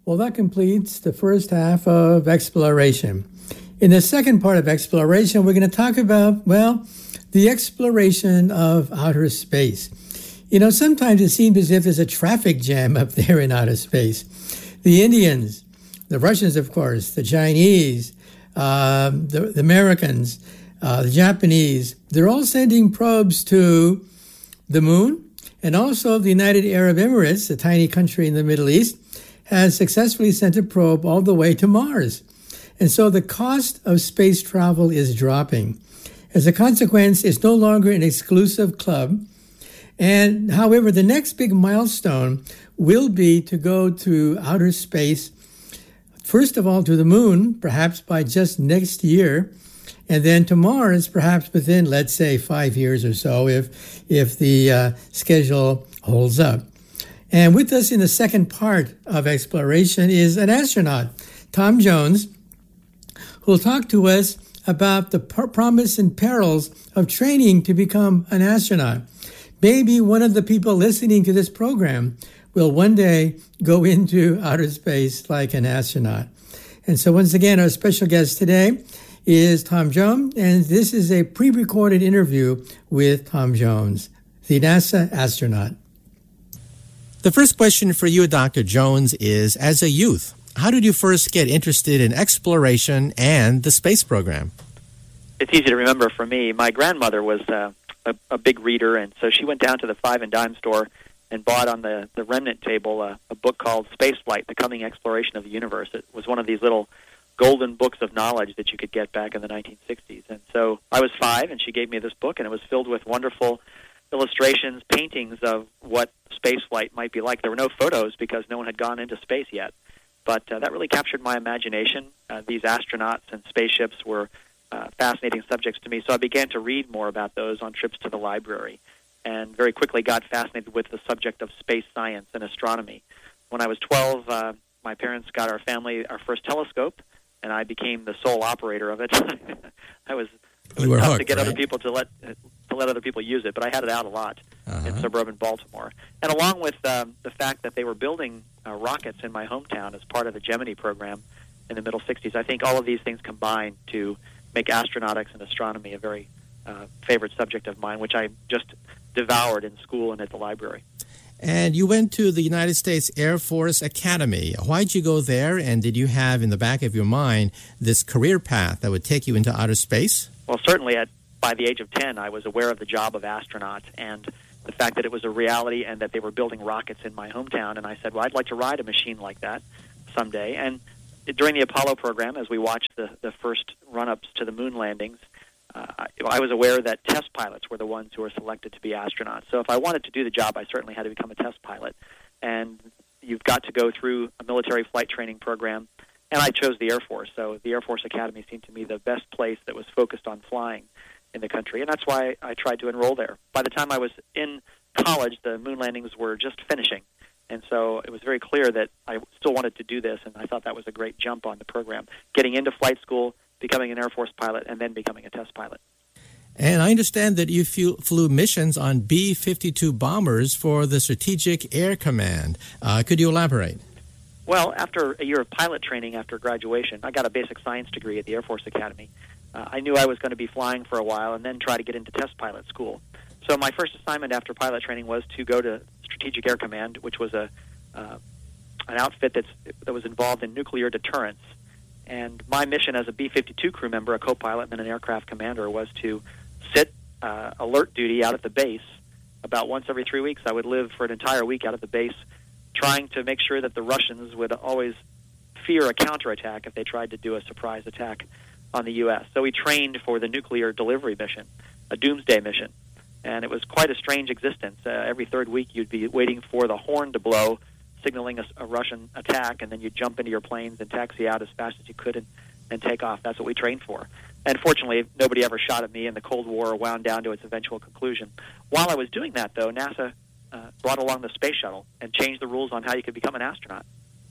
Well, that completes the first half of exploration. In the second part of exploration, we're going to talk about, well, the exploration of outer space. You know, sometimes it seems as if there's a traffic jam up there in outer space. The Indians, the Russians, of course, the Chinese, the Americans, the Japanese, they're all sending probes to the moon. And also the United Arab Emirates, a tiny country in the Middle East, has successfully sent a probe all the way to Mars. And so the cost of space travel is dropping. As a consequence, it's no longer an exclusive club. And however, the next big milestone will be to go to outer space, first of all to the moon, perhaps by just next year, and then to Mars, perhaps within, let's say, 5 years or so, if the schedule holds up. And with us in the second part of exploration is an astronaut, Tom Jones, who will talk to us about the promise and perils of training to become an astronaut. Maybe one of the people listening to this program will one day go into outer space like an astronaut. And so once again, our special guest today is Tom Jones, and this is a pre-recorded interview with Tom Jones, the NASA astronaut. The first question for you, Dr. Jones, is, as a youth, how did you first get interested in exploration and the space program? It's easy to remember for me. My grandmother was a big reader, and so she went down to the Five and Dime store and bought on the remnant table a book called Spaceflight, The Coming Exploration of the Universe. It was one of these little golden books of knowledge that you could get back in the 1960s. And so I was 5, and she gave me this book, and it was filled with wonderful illustrations, paintings of what spaceflight might be like. There were no photos because no one had gone into space yet, but that really captured my imagination. These astronauts and spaceships were fascinating subjects to me, so I began to read more about those on trips to the library, and very quickly got fascinated with the subject of space science and astronomy. When I was 12, my parents got our family our first telescope, and I became the sole operator of it. It was tough hooked, to get right? other people to let other people use it, but I had it out a lot in suburban Baltimore. And along with the fact that they were building rockets in my hometown as part of the Gemini program in the middle 60s, I think all of these things combined to make astronautics and astronomy a very favorite subject of mine, which I just devoured in school and at the library. And you went to the United States Air Force Academy. Why did you go there, and did you have in the back of your mind this career path that would take you into outer space? Well, certainly by the age of 10, I was aware of the job of astronaut and the fact that it was a reality and that they were building rockets in my hometown. And I said, well, I'd like to ride a machine like that someday. And during the Apollo program, as we watched the first run-ups to the moon landings, I was aware that test pilots were the ones who were selected to be astronauts. So if I wanted to do the job, I certainly had to become a test pilot. And you've got to go through a military flight training program. And I chose the Air Force. So the Air Force Academy seemed to me the best place that was focused on flying in the country. And that's why I tried to enroll there. By the time I was in college, the moon landings were just finishing. And so it was very clear that I still wanted to do this, and I thought that was a great jump on the program, getting into flight school, becoming an Air Force pilot, and then becoming a test pilot. And I understand that you flew missions on B-52 bombers for the Strategic Air Command. Could you elaborate? Well, after a year of pilot training after graduation, I got a basic science degree at the Air Force Academy. I knew I was going to be flying for a while and then try to get into test pilot school. So my first assignment after pilot training was to go to Strategic Air Command, which was an outfit that was involved in nuclear deterrence. And my mission as a B-52 crew member, a co-pilot, and then an aircraft commander was to sit alert duty out at the base. About once every 3 weeks, I would live for an entire week out at the base, trying to make sure that the Russians would always fear a counterattack if they tried to do a surprise attack on the U.S. So we trained for the nuclear delivery mission, a doomsday mission. And it was quite a strange existence. Every third week you'd be waiting for the horn to blow, signaling a Russian attack, and then you'd jump into your planes and taxi out as fast as you could and take off. That's what we trained for. And fortunately, nobody ever shot at me, and the Cold War wound down to its eventual conclusion. While I was doing that, though, NASA brought along the space shuttle and changed the rules on how you could become an astronaut.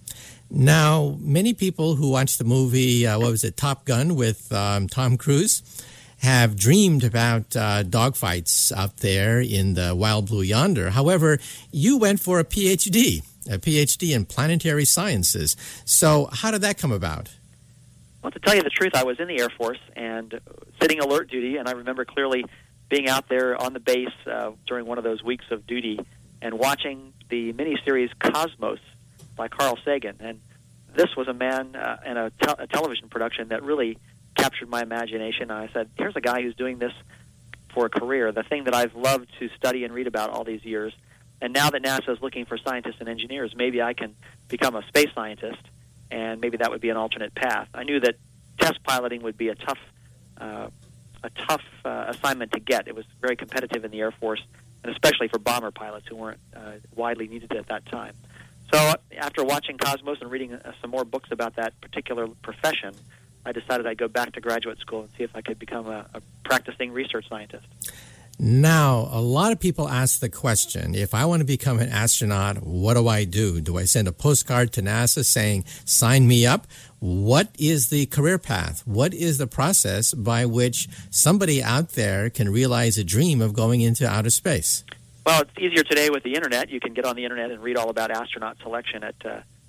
Now, many people who watched the movie, Top Gun with Tom Cruise, have dreamed about dogfights out there in the wild blue yonder. However, you went for a PhD a PhD in planetary sciences. So how did that come about? Well, to tell you the truth, I was in the Air Force and sitting alert duty, and I remember clearly being out there on the base during one of those weeks of duty and watching the miniseries Cosmos by Carl Sagan. And this was a man and a television production that really captured my imagination. And I said, here's a guy who's doing this for a career, the thing that I've loved to study and read about all these years. And now that NASA is looking for scientists and engineers, maybe I can become a space scientist, and maybe that would be an alternate path. I knew that test piloting would be a tough assignment to get. It was very competitive in the Air Force, and especially for bomber pilots who weren't widely needed at that time. So after watching Cosmos and reading some more books about that particular profession, I decided I'd go back to graduate school and see if I could become a practicing research scientist. Now, a lot of people ask the question, if I want to become an astronaut, what do I do? Do I send a postcard to NASA saying, sign me up? What is the career path? What is the process by which somebody out there can realize a dream of going into outer space? Well, it's easier today with the Internet. You can get on the Internet and read all about astronaut selection at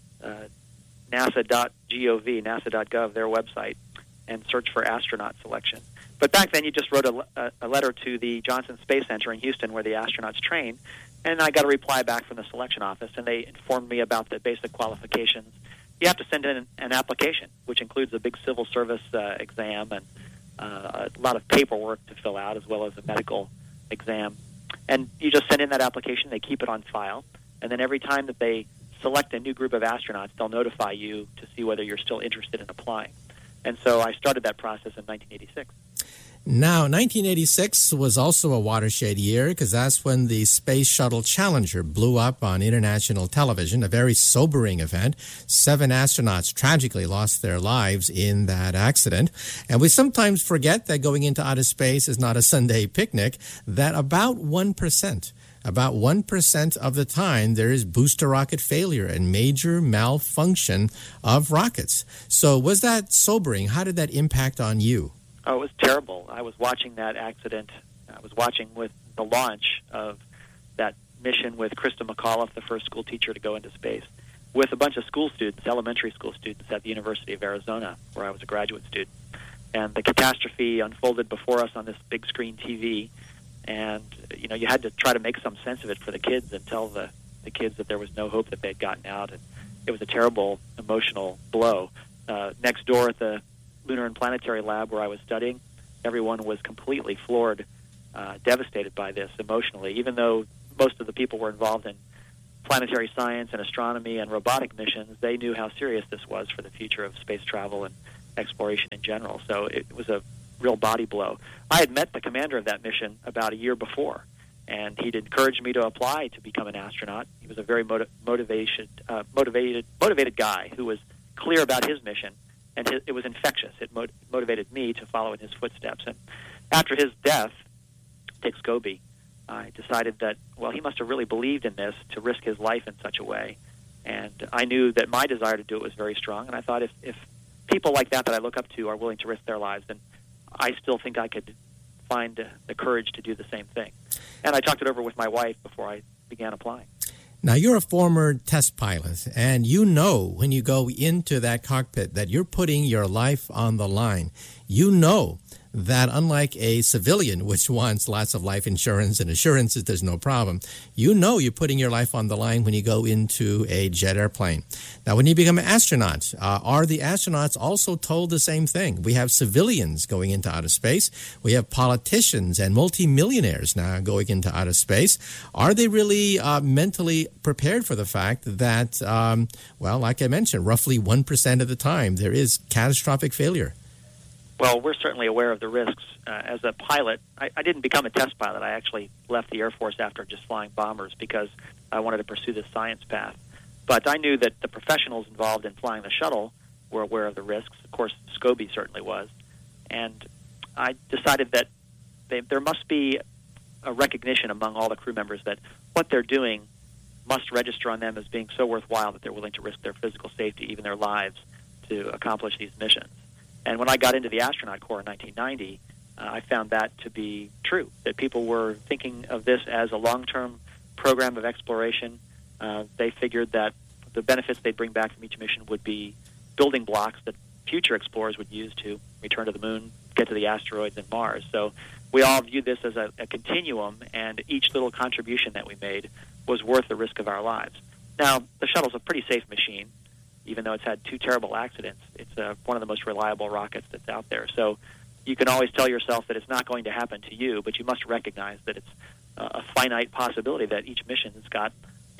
nasa.gov, nasa.gov, their website, and search for astronaut selection. But back then, you just wrote a letter to the Johnson Space Center in Houston where the astronauts train, and I got a reply back from the selection office, and they informed me about the basic qualifications. You have to send in an application, which includes a big civil service exam and a lot of paperwork to fill out, as well as a medical exam. And you just send in that application, they keep it on file, and then every time that they select a new group of astronauts, they'll notify you to see whether you're still interested in applying. And so I started that process in 1986. Now, 1986 was also a watershed year because that's when the Space Shuttle Challenger blew up on international television, a very sobering event. 7 astronauts tragically lost their lives in that accident. And we sometimes forget that going into outer space is not a Sunday picnic, that about 1% of the time there is booster rocket failure and major malfunction of rockets. So was that sobering? How did that impact on you? Oh, it was terrible. I was watching that accident. I was watching with the launch of that mission with Krista McAuliffe, the first school teacher to go into space, with a bunch of school students, elementary school students at the University of Arizona, where I was a graduate student. And the catastrophe unfolded before us on this big screen TV. And, you know, you had to try to make some sense of it for the kids and tell the kids that there was no hope that they'd gotten out. And it was a terrible emotional blow. Next door at the Lunar and Planetary Lab where I was studying, everyone was completely floored, devastated by this emotionally, even though most of the people were involved in planetary science and astronomy and robotic missions. They knew how serious this was for the future of space travel and exploration in general. So it was a real body blow. I had met the commander of that mission about a year before, and he'd encouraged me to apply to become an astronaut. He was a very motivated guy who was clear about his mission, and it was infectious. It motivated me to follow in his footsteps. And after his death, Dick Scobie, I decided that, well, he must have really believed in this to risk his life in such a way. And I knew that my desire to do it was very strong, and I thought if people like that I look up to are willing to risk their lives, then I still think I could find the courage to do the same thing. And I talked it over with my wife before I began applying. Now, you're a former test pilot, and you know when you go into that cockpit that you're putting your life on the line. You know that unlike a civilian, which wants lots of life insurance and assurances there's no problem, you know you're putting your life on the line when you go into a jet airplane. Now, when you become an astronaut, are the astronauts also told the same thing? We have civilians going into outer space. We have politicians and multimillionaires now going into outer space. Are they really mentally prepared for the fact that, well, like I mentioned, roughly 1% of the time there is catastrophic failure? Well, we're certainly aware of the risks. As a pilot, I didn't become a test pilot. I actually left the Air Force after just flying bombers because I wanted to pursue this science path. But I knew that the professionals involved in flying the shuttle were aware of the risks. Of course, Scobie certainly was. And I decided that there must be a recognition among all the crew members that what they're doing must register on them as being so worthwhile that they're willing to risk their physical safety, even their lives, to accomplish these missions. And when I got into the astronaut corps in 1990, I found that to be true, that people were thinking of this as a long-term program of exploration They figured that the benefits they'd bring back from each mission would be building blocks that future explorers would use to return to the moon, get to the asteroids and Mars. So we all viewed this as a continuum, and each little contribution that we made was worth the risk of our lives. Now, the shuttle's a pretty safe machine, even though it's had 2 terrible accidents. It's one of the most reliable rockets that's out there. So you can always tell yourself that it's not going to happen to you, but you must recognize that it's a finite possibility that each mission has got,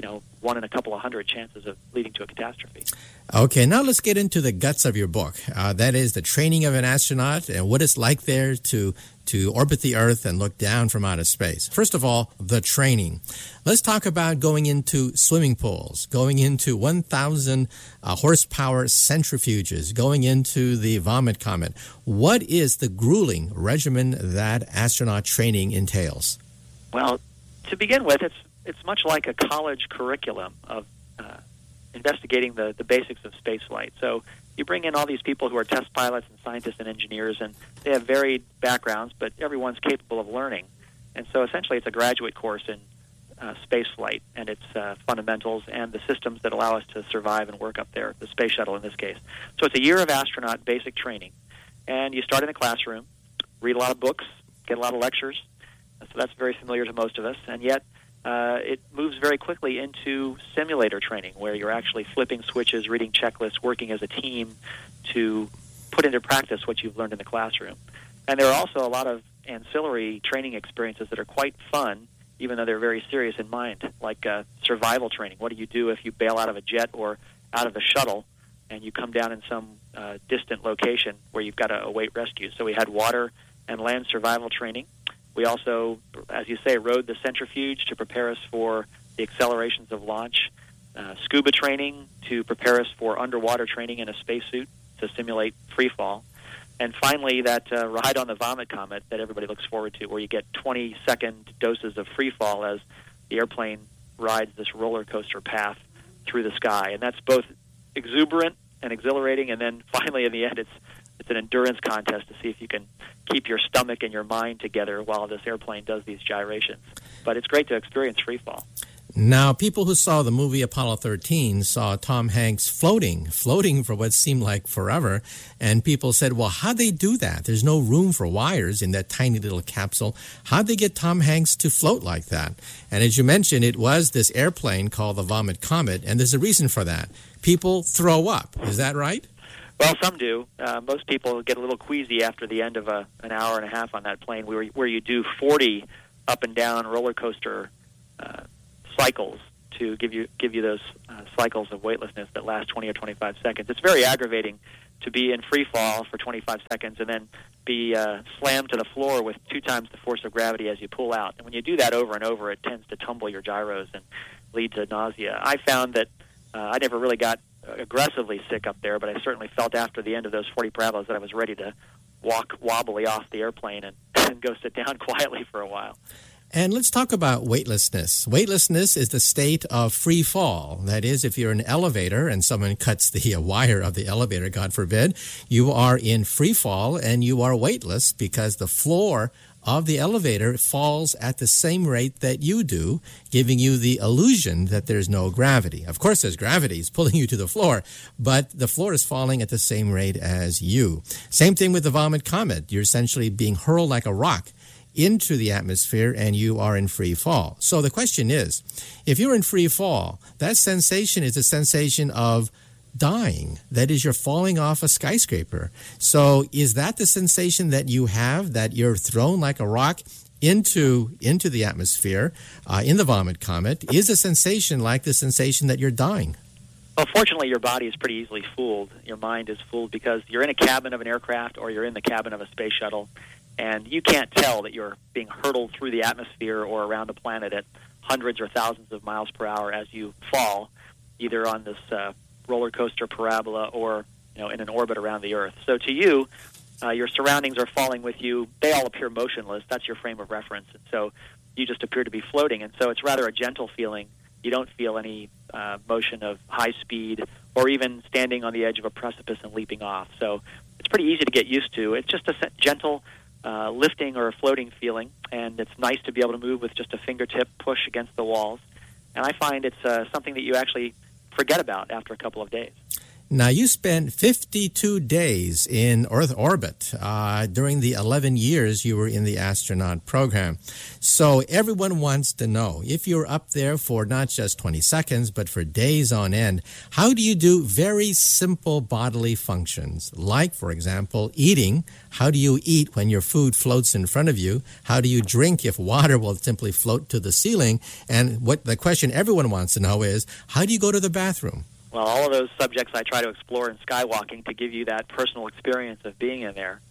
1 in a couple of hundred chances of leading to a catastrophe. Okay, now let's get into the guts of your book. That is the training of an astronaut and what it's like there to orbit the Earth and look down from outer space. First of all, the training. Let's talk about going into swimming pools, going into 1,000 horsepower centrifuges, going into the Vomit Comet. What is the grueling regimen that astronaut training entails? Well, to begin with, it's much like a college curriculum of investigating the basics of spaceflight. So you bring in all these people who are test pilots and scientists and engineers, and they have varied backgrounds, but everyone's capable of learning. And so essentially it's a graduate course in spaceflight and its fundamentals and the systems that allow us to survive and work up there, the space shuttle in this case. So it's a year of astronaut basic training. And you start in the classroom, read a lot of books, get a lot of lectures. So that's very familiar to most of us. And yet it moves very quickly into simulator training, where you're actually flipping switches, reading checklists, working as a team to put into practice what you've learned in the classroom. And there are also a lot of ancillary training experiences that are quite fun, even though they're very serious in mind, like survival training. What do you do if you bail out of a jet or out of the shuttle and you come down in some distant location where you've got to await rescue? So we had water and land survival training. We also, as you say, rode the centrifuge to prepare us for the accelerations of launch, scuba training to prepare us for underwater training in a spacesuit to simulate free fall, and finally that ride on the Vomit Comet that everybody looks forward to, where you get 20-second doses of free fall as the airplane rides this roller coaster path through the sky. And that's both exuberant and exhilarating, and then finally in the end it's an endurance contest to see if you can keep your stomach and your mind together while this airplane does these gyrations. But it's great to experience free fall. Now, people who saw the movie Apollo 13 saw Tom Hanks floating for what seemed like forever, and people said, well, how'd they do that? There's no room for wires in that tiny little capsule. How'd they get Tom Hanks to float like that? And as you mentioned, it was this airplane called the Vomit Comet, and there's a reason for that. People throw up. Is that right? Well, some do. Most people get a little queasy after the end of an hour and a half on that plane, where you do 40 up and down roller coaster cycles to give you those cycles of weightlessness that last 20 or 25 seconds. It's very aggravating to be in free fall for 25 seconds and then be slammed to the floor with 2 times the force of gravity as you pull out. And when you do that over and over, it tends to tumble your gyros and lead to nausea. I found that I never really got aggressively sick up there, but I certainly felt after the end of those 40 parabolas that I was ready to walk wobbly off the airplane and go sit down quietly for a while. And let's talk about weightlessness. Weightlessness is the state of free fall. That is, if you're in an elevator and someone cuts the wire of the elevator, God forbid, you are in free fall and you are weightless because the floor of the elevator falls at the same rate that you do, giving you the illusion that there's no gravity. Of course, there's gravity. It's pulling you to the floor, but the floor is falling at the same rate as you. Same thing with the Vomit Comet. You're essentially being hurled like a rock into the atmosphere and you are in free fall. So the question is, if you're in free fall, that sensation is a sensation of dying. That is, you're falling off a skyscraper. So is that the sensation that you have, that you're thrown like a rock into the atmosphere in the Vomit Comet? Is a sensation like the sensation that you're dying? Well, fortunately, your body is pretty easily fooled. Your mind is fooled because you're in a cabin of an aircraft or you're in the cabin of a space shuttle, and you can't tell that you're being hurtled through the atmosphere or around the planet at hundreds or thousands of miles per hour as you fall, either on this roller coaster parabola or in an orbit around the Earth. So to you, your surroundings are falling with you. They all appear motionless. That's your frame of reference. And so you just appear to be floating. And so it's rather a gentle feeling. You don't feel any motion of high speed or even standing on the edge of a precipice and leaping off. So it's pretty easy to get used to. It's just a gentle lifting or a floating feeling, and it's nice to be able to move with just a fingertip push against the walls. And I find it's something that you actually forget about after a couple of days. Now, you spent 52 days in Earth orbit during the 11 years you were in the astronaut program. So everyone wants to know, if you're up there for not just 20 seconds, but for days on end, how do you do very simple bodily functions? Like, for example, eating. How do you eat when your food floats in front of you? How do you drink if water will simply float to the ceiling? And what the question everyone wants to know is, how do you go to the bathroom? Well, all of those subjects I try to explore in skywalking to give you that personal experience of being in there.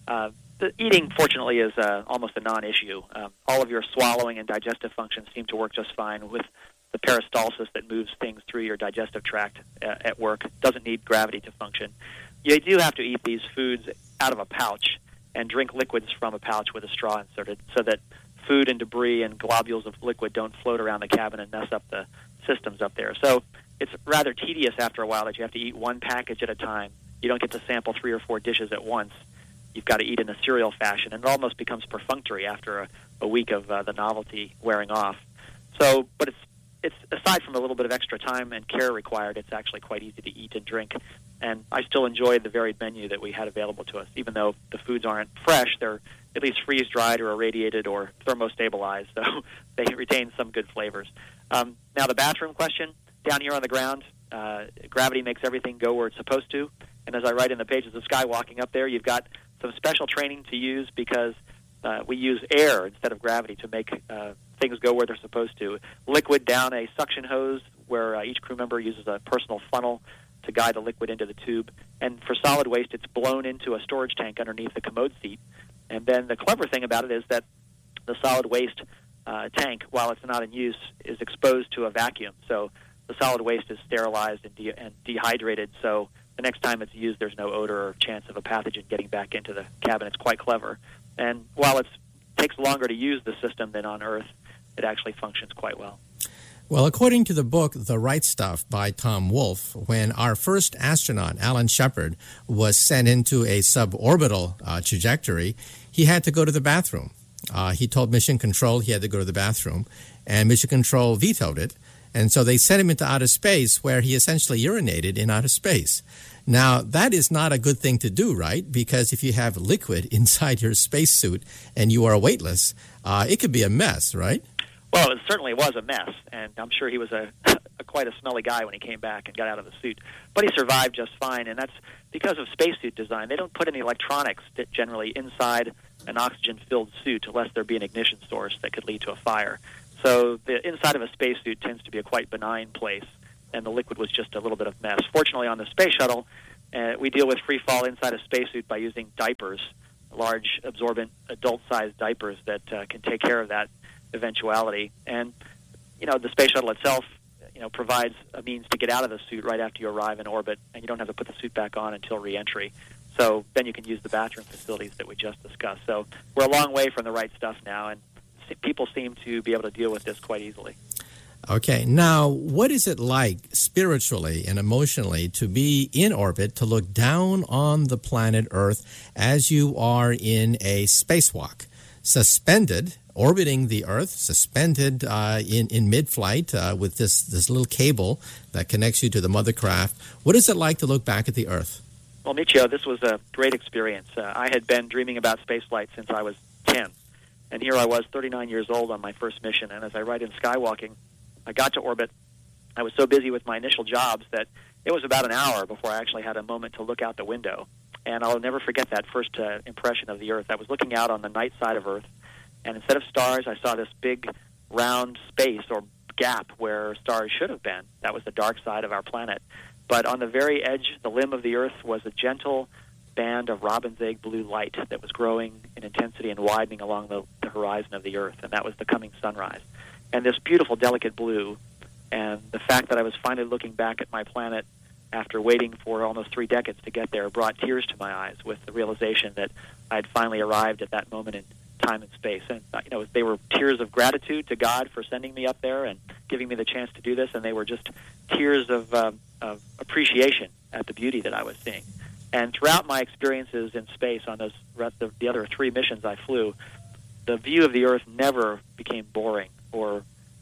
The eating, fortunately, is almost a non-issue. All of your swallowing and digestive functions seem to work just fine with the peristalsis that moves things through your digestive tract at work. It doesn't need gravity to function. You do have to eat these foods out of a pouch and drink liquids from a pouch with a straw inserted so that food and debris and globules of liquid don't float around the cabin and mess up the systems up there. So it's rather tedious after a while that you have to eat one package at a time. You don't get to sample 3 or 4 dishes at once. You've got to eat in a serial fashion, and it almost becomes perfunctory after a week of the novelty wearing off. So, but it's aside from a little bit of extra time and care required, it's actually quite easy to eat and drink. And I still enjoyed the varied menu that we had available to us, even though the foods aren't fresh. They're at least freeze-dried or irradiated or thermostabilized, so they retain some good flavors. Now, the bathroom question. Down here on the ground, gravity makes everything go where it's supposed to. And as I write in the pages of Skywalking up there, you've got some special training to use because we use air instead of gravity to make things go where they're supposed to. Liquid down a suction hose where each crew member uses a personal funnel to guide the liquid into the tube. And for solid waste, it's blown into a storage tank underneath the commode seat. And then the clever thing about it is that the solid waste tank, while it's not in use, is exposed to a vacuum. So the solid waste is sterilized and dehydrated, so the next time it's used, there's no odor or chance of a pathogen getting back into the cabin. It's quite clever. And while it takes longer to use the system than on Earth, it actually functions quite well. Well, according to the book, The Right Stuff by Tom Wolfe, when our first astronaut, Alan Shepard, was sent into a suborbital trajectory, he had to go to the bathroom. He told Mission Control he had to go to the bathroom, and Mission Control vetoed it. And so they sent him into outer space where he essentially urinated in outer space. Now, that is not a good thing to do, right? Because if you have liquid inside your spacesuit and you are weightless, it could be a mess, right? Well, it certainly was a mess, and I'm sure he was quite a smelly guy when he came back and got out of the suit. But he survived just fine, and that's because of spacesuit design. They don't put any electronics generally inside an oxygen-filled suit unless there be an ignition source that could lead to a fire. So the inside of a spacesuit tends to be a quite benign place, and the liquid was just a little bit of mess. Fortunately, on the space shuttle, we deal with free fall inside a spacesuit by using diapers, large, absorbent, adult-sized diapers that can take care of that eventuality. And, the space shuttle itself, provides a means to get out of the suit right after you arrive in orbit, and you don't have to put the suit back on until re-entry. So then you can use the bathroom facilities that we just discussed. So we're a long way from the right stuff now, and people seem to be able to deal with this quite easily. Okay, now what is it like spiritually and emotionally to be in orbit, to look down on the planet Earth as you are in a spacewalk, suspended, orbiting the Earth, suspended in mid-flight with this little cable that connects you to the mother craft? What is it like to look back at the Earth? Well, Michio, this was a great experience. I had been dreaming about spaceflight since I was 10. And here I was, 39 years old on my first mission. And as I write in Skywalking, I got to orbit. I was so busy with my initial jobs that it was about an hour before I actually had a moment to look out the window. And I'll never forget that first impression of the Earth. I was looking out on the night side of Earth, and instead of stars, I saw this big, round space or gap where stars should have been. That was the dark side of our planet. But on the very edge, the limb of the Earth, was a gentle band of robin's egg blue light that was growing in intensity and widening along the horizon of the Earth, and that was the coming sunrise. And this beautiful, delicate blue, and the fact that I was finally looking back at my planet after waiting for almost 3 decades to get there brought tears to my eyes with the realization that I had finally arrived at that moment in time and space. And, they were tears of gratitude to God for sending me up there and giving me the chance to do this, and they were just tears of appreciation at the beauty that I was seeing. And throughout my experiences in space on the other 3 missions I flew, the view of the Earth never became boring or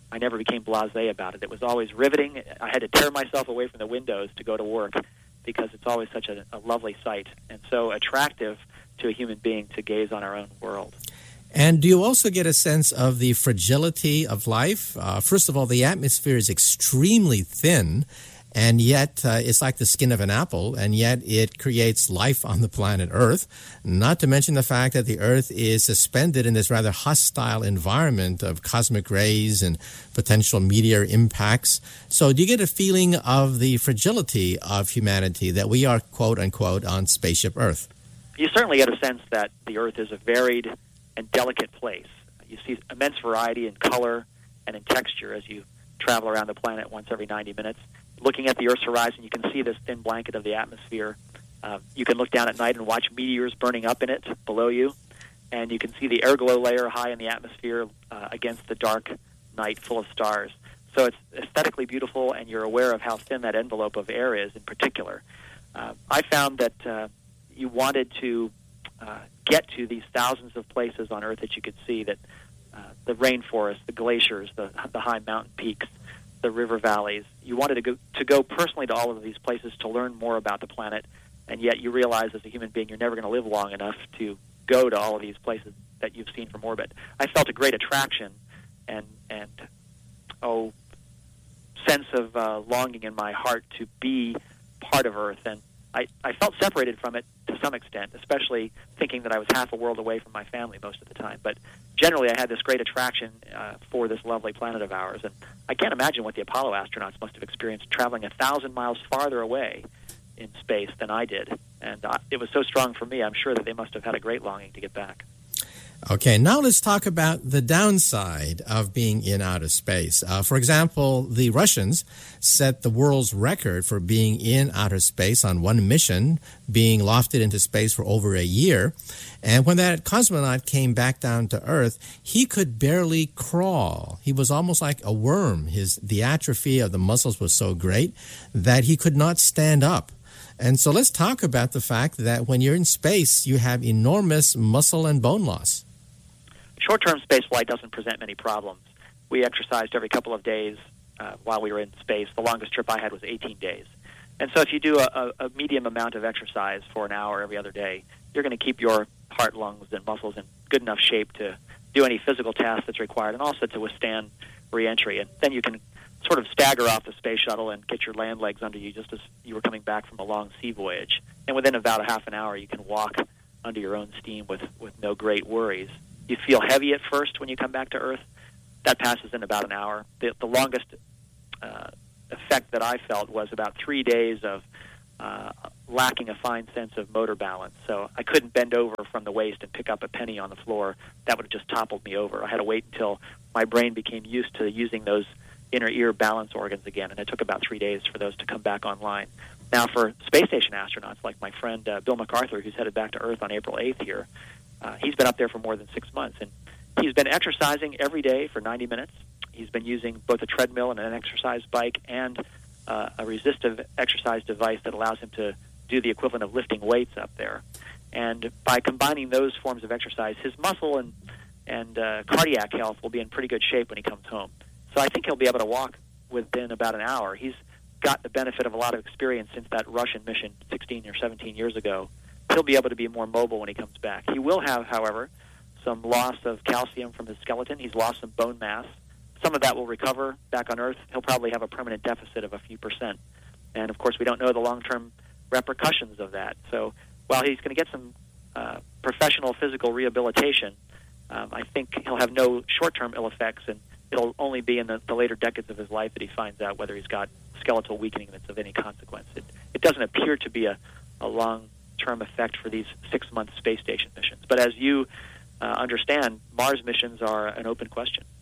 I never became blasé about it. It was always riveting. I had to tear myself away from the windows to go to work because it's always such a lovely sight and so attractive to a human being to gaze on our own world. And do you also get a sense of the fragility of life? First of all, the atmosphere is extremely thin, and yet it's like the skin of an apple, and yet it creates life on the planet Earth, not to mention the fact that the Earth is suspended in this rather hostile environment of cosmic rays and potential meteor impacts. So do you get a feeling of the fragility of humanity, that we are, quote unquote, on spaceship Earth? You certainly get a sense that the Earth is a varied and delicate place. You see immense variety in color and in texture as you travel around the planet once every 90 minutes. Looking at the Earth's horizon, you can see this thin blanket of the atmosphere. You can look down at night and watch meteors burning up in it below you, and you can see the air glow layer high in the atmosphere against the dark night full of stars. So it's aesthetically beautiful, and you're aware of how thin that envelope of air is in particular. I found that you wanted to get to these thousands of places on Earth that you could see, that the rainforests, the glaciers, the high mountain peaks, the river valleys. You wanted to go personally to all of these places to learn more about the planet, and yet you realize as a human being you're never going to live long enough to go to all of these places that you've seen from orbit. I felt a great attraction and sense of longing in my heart to be part of Earth, and I felt separated from it to some extent, especially thinking that I was half a world away from my family most of the time. But generally, I had this great attraction for this lovely planet of ours. And I can't imagine what the Apollo astronauts must have experienced traveling 1,000 miles farther away in space than I did. And it was so strong for me, I'm sure that they must have had a great longing to get back. Okay, now let's talk about the downside of being in outer space. For example, the Russians set the world's record for being in outer space on one mission, being lofted into space for over a year. And when that cosmonaut came back down to Earth, he could barely crawl. He was almost like a worm. The atrophy of the muscles was so great that he could not stand up. And so let's talk about the fact that when you're in space, you have enormous muscle and bone loss. Short-term space flight doesn't present many problems. We exercised every couple of days while we were in space. The longest trip I had was 18 days. And so if you do a medium amount of exercise for an hour every other day, you're going to keep your heart, lungs, and muscles in good enough shape to do any physical task that's required and also to withstand re-entry. And then you can sort of stagger off the space shuttle and get your land legs under you just as you were coming back from a long sea voyage. And within about a half an hour, you can walk under your own steam with no great worries. You feel heavy at first when you come back to Earth. That passes in about an hour. The longest effect that I felt was about 3 days of lacking a fine sense of motor balance. So I couldn't bend over from the waist and pick up a penny on the floor. That would have just toppled me over. I had to wait until my brain became used to using those inner ear balance organs again, and it took about 3 days for those to come back online. Now, for space station astronauts like my friend Bill MacArthur, who's headed back to Earth on April 8th here, he's been up there for more than 6 months, and he's been exercising every day for 90 minutes. He's been using both a treadmill and an exercise bike and a resistive exercise device that allows him to do the equivalent of lifting weights up there. And by combining those forms of exercise, his muscle and cardiac health will be in pretty good shape when he comes home. So I think he'll be able to walk within about an hour. He's got the benefit of a lot of experience since that Russian mission 16 or 17 years ago. He'll be able to be more mobile when he comes back. He will have, however, some loss of calcium from his skeleton. He's lost some bone mass. Some of that will recover back on Earth. He'll probably have a permanent deficit of a few percent. And, of course, we don't know the long-term repercussions of that. So while he's going to get some professional physical rehabilitation, I think he'll have no short-term ill effects, and it'll only be in the later decades of his life that he finds out whether he's got skeletal weakening that's of any consequence. It doesn't appear to be a long-term effect for these 6-month space station missions. But as you understand, Mars missions are an open question.